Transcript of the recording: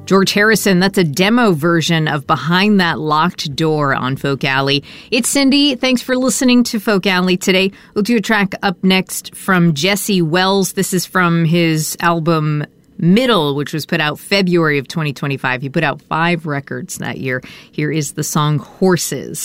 George Harrison, that's a demo version of Behind That Locked Door on Folk Alley. It's Cindy. Thanks for listening to Folk Alley today. We'll do a track up next from Jesse Wells. This is from his album Middle, which was put out February of 2025. He put out 5 records that year. Here is the song Horses.